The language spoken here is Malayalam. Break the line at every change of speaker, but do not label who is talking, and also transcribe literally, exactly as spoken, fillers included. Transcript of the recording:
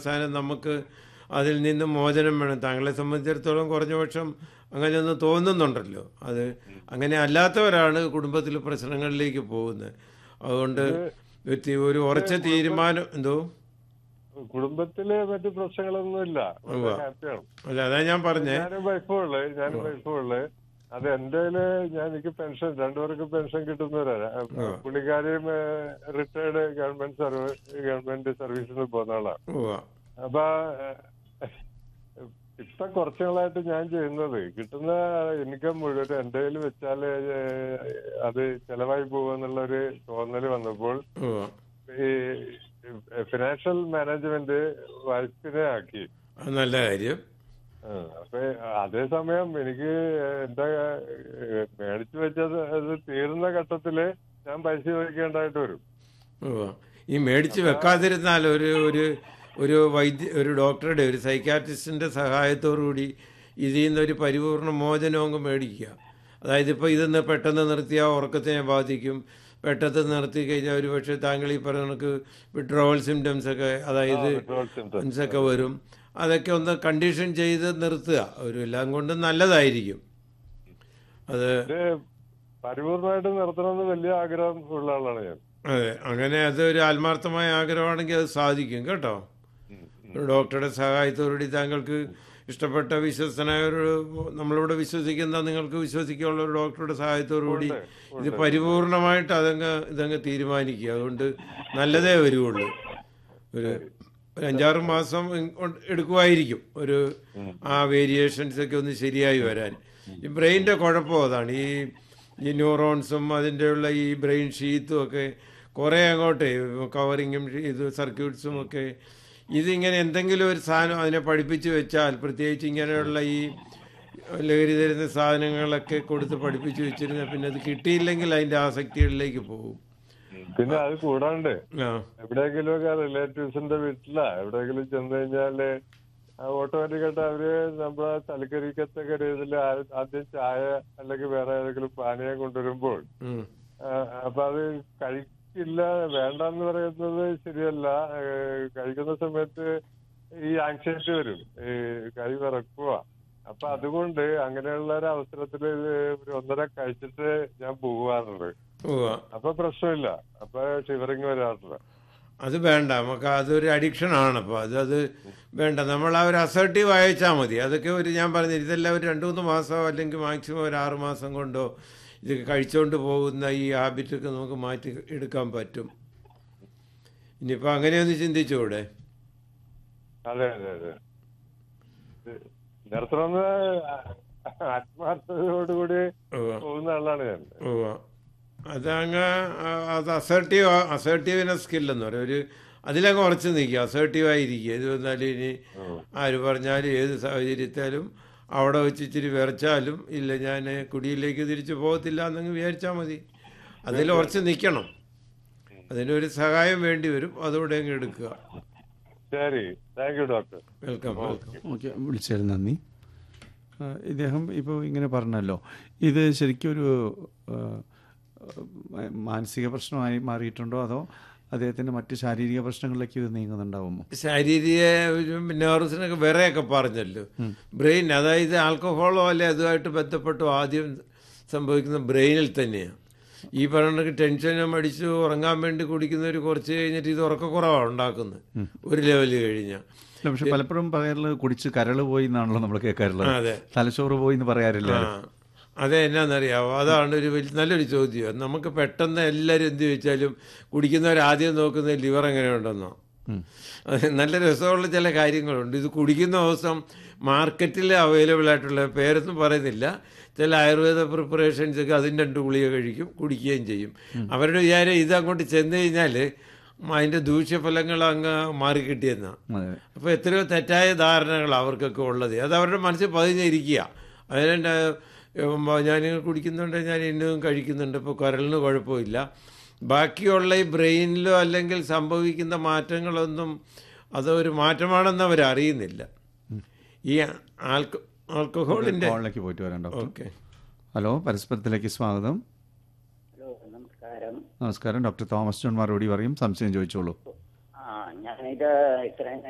അവസാനം നമുക്ക് അതിൽ നിന്ന് മോചനം വേണം. താങ്കളെ സംബന്ധിച്ചിടത്തോളം കുറഞ്ഞ പക്ഷം അങ്ങനെയൊന്ന് തോന്നുന്നുണ്ടല്ലോ. അത് അങ്ങനെ അല്ലാത്തവരാണ് കുടുംബത്തിൽ പ്രശ്നങ്ങളിലേക്ക് പോകുന്നത്. അതുകൊണ്ട് വ്യക്തി ഒരു ഉറച്ച തീരുമാനം എന്തോ
കുടുംബത്തില് മറ്റു പ്രശ്നങ്ങളൊന്നുമില്ല,
ഉവ്വ.
ഹാപ്പിയാണ്.
അല്ല, അതാ ഞാൻ പറഞ്ഞേ.
ഞാനും വൈഫും ഉള്ളത് ഞാനും വൈഫും ഉള്ളത് അത് എന്റെ ഞാൻ എനിക്ക് പെൻഷൻ രണ്ടുപേർക്ക് pension കിട്ടുന്നവരാ. പുള്ളിക്കാരിയും retired government service government സർവീസിൽ നിന്ന് പോകുന്ന ആളാണ്.
ഉവ്വ.
അപ്പൊ ഇപ്പൊ കുറച്ചു നാളായിട്ട് ഞാൻ ചെയ്യുന്നത് കിട്ടുന്ന ഇൻകം മുഴുവൻ എന്റെ കയ്യിൽ വെച്ചാല് അത് ചെലവായി പോകുമെന്നുള്ളൊരു തോന്നല് വന്നപ്പോൾ
ഉവ്വ.
ഈ ഫിനാൻഷ്യൽ മാനേജ്മെന്റ് വൈഫിനെ ആക്കി.
അത് നല്ല കാര്യം.
അപ്പൊ അതേസമയം എനിക്ക് എന്താ മേടിച്ചു വെച്ചത് അത് തീരുന്ന ഘട്ടത്തില് ഞാൻ പൈസ ചോദിക്കേണ്ടതായിട്ട് വരും.
ഉവ്വ. ഈ മേടിച്ച് വെക്കാതിരുന്നാൽ ഒരു ഒരു ഒരു വൈദ്യ ഒരു ഡോക്ടറുടെ ഒരു സൈക്കാട്രിസ്റ്റിൻ്റെ സഹായത്തോടു കൂടി ഇതിൽ നിന്നൊരു പരിപൂർണ മോചനം അങ്ങ് മേടിക്കുക. അതായത് ഇപ്പോൾ ഇതൊന്ന് പെട്ടെന്ന് നിർത്തിയാൽ ഉറക്കത്തിനെ ബാധിക്കും. പെട്ടെന്ന് നിർത്തി കഴിഞ്ഞാൽ ഒരു പക്ഷേ താങ്കൾ ഈ പറഞ്ഞ കണക്ക് വിഡ്രോവൽ സിംറ്റംസ് ഒക്കെ, അതായത് സിംറ്റംസ് ഒക്കെ വരും. അതൊക്കെ ഒന്ന് കണ്ടീഷൻ ചെയ്ത് നിർത്തുക. ഒരു എല്ലാം കൊണ്ടും നല്ലതായിരിക്കും അത്.
പരിപൂർണമായിട്ട് നിർത്തണമെന്ന് വലിയ ആഗ്രഹം ഉള്ള ആളാണ് ഞാൻ.
അതെ, അങ്ങനെ അതൊരു ആത്മാർത്ഥമായ ആഗ്രഹമാണെങ്കിൽ അത് സാധിക്കും കേട്ടോ. ഒരു ഡോക്ടറുടെ സഹായത്തോടുകൂടി താങ്കൾക്ക് ഇഷ്ടപ്പെട്ട വിശ്വസ്തനായ ഒരു നമ്മളിവിടെ വിശ്വസിക്കുന്ന നിങ്ങൾക്ക് വിശ്വസിക്കാനുള്ള ഒരു ഡോക്ടറുടെ സഹായത്തോടുകൂടി ഇത് പരിപൂർണമായിട്ട് അതങ്ങ് ഇതങ്ങ് തീരുമാനിക്കുക. അതുകൊണ്ട് നല്ലതേ വരുള്ളൂ. ഒരു ഒരു അഞ്ചാറ് മാസം എടുക്കുമായിരിക്കും ഒരു ആ വേരിയേഷൻസ് ഒക്കെ ഒന്ന് ശരിയായി വരാൻ. ഈ ബ്രെയിനിൻ്റെ കുഴപ്പം അതാണ്. ഈ ഈ ന്യൂറോൺസും അതിൻ്റെ ഉള്ള ഈ ബ്രെയിൻ ഷീത്തും ഒക്കെ കുറേ അങ്ങോട്ട് കവറിങ്ങും ഇത് സർക്യൂട്ട്സും ഒക്കെ ഇതിങ്ങനെ എന്തെങ്കിലും ഒരു സാധനം അതിനെ പഠിപ്പിച്ച് വെച്ചാൽ, പ്രത്യേകിച്ച് ഇങ്ങനെയുള്ള ഈ ലഹരി തരുന്ന സാധനങ്ങളൊക്കെ കൊടുത്ത് പഠിപ്പിച്ച് വെച്ചിരുന്നാൽ പിന്നെ അത് കിട്ടിയില്ലെങ്കിൽ അതിൻ്റെ ആസക്തികളിലേക്ക് പോകും.
പിന്നെ അത് കൂടാണ്ട് എവിടെയെങ്കിലും ഒക്കെ റിലേറ്റീവ്സിന്റെ വീട്ടിലാ എവിടെയെങ്കിലും ചെന്ന് കഴിഞ്ഞാല് ഓട്ടോമാറ്റിക്കായിട്ട് അവര് നമ്മളെ തലക്കരിക്കത്തക്ക രീതിയിൽ ആദ്യം ചായ അല്ലെങ്കിൽ വേറെ ഏതെങ്കിലും പാനീയം കൊണ്ടുവരുമ്പോൾ അപ്പൊ അത് കഴിക്കില്ല, വേണ്ടെന്ന് പറയുന്നത് ശരിയല്ല. കഴിക്കുന്ന സമയത്ത് ഈ ആങ്സൈറ്റി വരും, ഈ കൈ വിറക്കുക. അപ്പൊ അതുകൊണ്ട് അങ്ങനെയുള്ള ഒരു അവസരത്തിൽ ഒരു ഒന്നര കഴിച്ചിട്ട് ഞാൻ പോകാറുണ്ട്. അപ്പൊ പ്രശ്നമില്ല, അപ്പൊ ഷിവറിങ് വരാറില്ല.
അത് വേണ്ട, നമുക്ക് അതൊരു അഡിക്ഷൻ ആണ്. അപ്പോൾ അത് അത് വേണ്ട. നമ്മൾ ആ ഒരു അസർട്ടീവ് അയച്ചാൽ മതി. അതൊക്കെ ഒരു ഞാൻ പറഞ്ഞു ഇതെല്ലാം ഒരു രണ്ട് മൂന്ന് മാസമോ അല്ലെങ്കിൽ മാക്സിമം ഒരു ആറ് മാസം കൊണ്ടോ ഇത് കഴിച്ചുകൊണ്ട് പോകുന്ന ഈ ഹാബിറ്റൊക്കെ നമുക്ക് മാറ്റി എടുക്കാൻ പറ്റും. ഇനിയിപ്പോൾ അങ്ങനെയൊന്ന് ചിന്തിച്ചുകൂടെ?
അതെ അതെ അതെ നിർത്തണമെന്ന് ആത്മാർത്ഥതയോടുകൂടി പോകുന്ന ആളാണ് ഞാൻ.
അതങ്ങ് അത് അസർട്ടീവ് അസർട്ടീവ്നെസ് സ്കില്ലെന്ന് പറയും. ഒരു അതിലങ്ങ് ഉറച്ചു നിൽക്കുക, അസർട്ടീവായിരിക്കുക. ഇത് വന്നാലും ഇനി ആര് പറഞ്ഞാലും ഏത് സാഹചര്യത്താലും അവിടെ വെച്ച് ഇച്ചിരി വിറച്ചാലും ഇല്ല ഞാൻ കുടിയിലേക്ക് തിരിച്ചു പോകത്തില്ല എന്നങ്ങ് വിചാരിച്ചാൽ മതി. അതിൽ ഉറച്ച് നിൽക്കണം. അതിനൊരു സഹായം വേണ്ടി വരും, അതോടെ അങ്ങ് എടുക്കുക.
ശരി, thank you doctor.
Welcome welcome.
Okay, വിളിച്ചതിൽ നന്ദി. ഇദ്ദേഹം ഇപ്പോൾ ഇങ്ങനെ പറഞ്ഞല്ലോ, ഇത് ശരിക്കും ഒരു മാനസിക പ്രശ്നമായി മാറിയിട്ടുണ്ടോ അതോ അദ്ദേഹത്തിൻ്റെ മറ്റ് ശാരീരിക പ്രശ്നങ്ങളിലേക്ക് ഇത് നീങ്ങുന്നുണ്ടാവുമോ?
ശാരീരിക നെർവ്സിനൊക്കെ വിറയൊക്കെ പറഞ്ഞല്ലോ, ബ്രെയിൻ, അതായത് ആൽക്കഹോളോ അല്ലെ അതുമായിട്ട് ബന്ധപ്പെട്ടോ ആദ്യം സംഭവിക്കുന്ന ബ്രെയിനിൽ തന്നെയാണ്. ഈ പറഞ്ഞ ടെൻഷനും അടിച്ച് ഉറങ്ങാൻ വേണ്ടി കുടിക്കുന്നവർ കുറച്ച് കഴിഞ്ഞിട്ട് ഇത് ഉറക്കക്കുറവാണ് ഉണ്ടാക്കുന്നത് ഒരു ലെവല് കഴിഞ്ഞാൽ.
പക്ഷെ പലപ്പോഴും പറയാറുള്ളത് കുടിച്ച് കരള് പോയി എന്നാണല്ലോ നമ്മൾ കേൾക്കാറുള്ളത്.
അതെ,
തലച്ചോറ് പോയി എന്ന് പറയാറില്ല.
അതെ, എന്നാന്നറിയാമോ, അതാണ് ഒരു വലിയ നല്ലൊരു ചോദ്യം. നമുക്ക് പെട്ടെന്ന് എല്ലാവരും എന്ത് ചോദിച്ചാലും കുടിക്കുന്നവരാദ്യം നോക്കുന്നത് ലിവർ എങ്ങനെയുണ്ടെന്നോ. നല്ല രസമുള്ള ചില കാര്യങ്ങളുണ്ട്. ഇത് കുടിക്കുന്ന ദിവസം മാർക്കറ്റിൽ അവൈലബിൾ ആയിട്ടുള്ള പേരൊന്നും പറയുന്നില്ല, ചില ആയുർവേദ പ്രിപ്പറേഷൻസൊക്കെ അതിൻ്റെ രണ്ട് ഗുളിക കഴിക്കും, കുടിക്കുകയും ചെയ്യും. അവരുടെ വിചാരം ഇത് അങ്ങോട്ട് ചെന്ന് കഴിഞ്ഞാൽ അതിൻ്റെ ദൂഷ്യഫലങ്ങൾ അങ്ങ് മാറിക്കിട്ടിയെന്നാണ്. അപ്പോൾ എത്രയോ തെറ്റായ ധാരണകൾ അവർക്കൊക്കെ ഉള്ളത് അത് അവരുടെ മനസ്സിൽ പതിഞ്ഞിരിക്കുക. അതിനെ ഞാൻ കുടിക്കുന്നുണ്ട്, ഞാൻ ഇന്നും കഴിക്കുന്നുണ്ട്, ഇപ്പോൾ കരളിന് കുഴപ്പമില്ല. ബാക്കിയുള്ള ഈ ബ്രെയിനിലോ അല്ലെങ്കിൽ സംഭവിക്കുന്ന മാറ്റങ്ങളൊന്നും അതൊരു മാറ്റമാണെന്ന് അവർ അറിയുന്നില്ല. ഈ ആൽക്കോ ആൽക്കഹോളിൻ്റെ
പോയിട്ട് വരാം ഡോക്ടർ.
ഓക്കെ,
ഹലോ, പരസ്പരത്തിലേക്ക് സ്വാഗതം.
നമസ്കാരം.
നമസ്കാരം. ഡോക്ടർ തോമസ് ജോൺ മറുപടി പറയും. സംശയം ചോദിച്ചോളൂ.
ആ ഞാനിത് ഇത്രയും